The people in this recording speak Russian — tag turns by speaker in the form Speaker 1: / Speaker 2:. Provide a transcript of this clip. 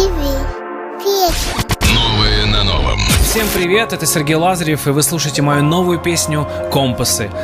Speaker 1: Песня.
Speaker 2: Новые на новом.
Speaker 3: Всем привет, это Сергей Лазарев, и вы слушаете мою новую песню «Компасы».